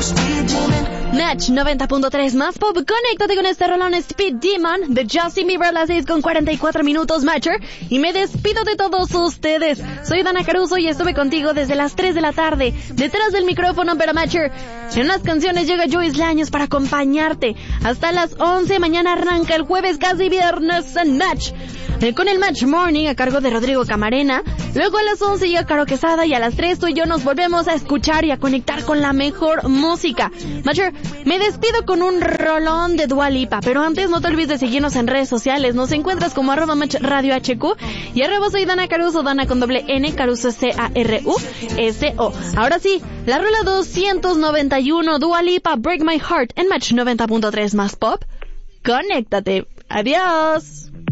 Match 90.3 más pop. Conéctate con este rolón Speed Demon de Justin Bieber a las 6:44 Matcher. Y me despido de todos ustedes. Soy Dana Caruso y estuve contigo desde las 3 de la tarde. Detrás del micrófono, pero Matcher. En unas canciones llega Joyce Laños para acompañarte. Hasta las 11 mañana arranca el jueves, casi viernes en Match. Con el Match Morning a cargo de Rodrigo Camarena. Luego a las 11 llega Caro Quesada y a las 3 tú y yo nos volvemos a escuchar y a conectar con la mejor música. Matcher, me despido con un rolón de Dua Lipa, pero antes no te olvides de seguirnos en redes sociales. Nos encuentras como @Match Radio HQ y @soy Dana Caruso, Dana con doble N, Caruso Caruso. Ahora sí, la rola 291, Dua Lipa, Break My Heart en Match 90.3 más pop. Conéctate. Adiós.